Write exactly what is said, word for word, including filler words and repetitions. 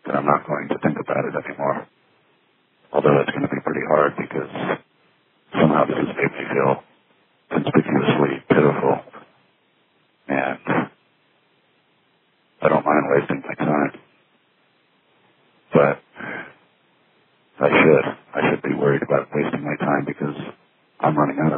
that I'm not going to think about it anymore. Although it's going to be pretty hard because somehow this has made me feel conspicuously pitiful. And I don't mind wasting my time. But I should. I should be worried about wasting my time because I'm running out of